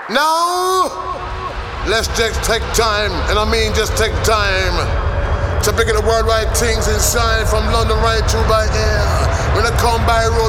Now, let's just take time, and I mean just take time to pick up the worldwide things inside from London right through by air. When I come by road,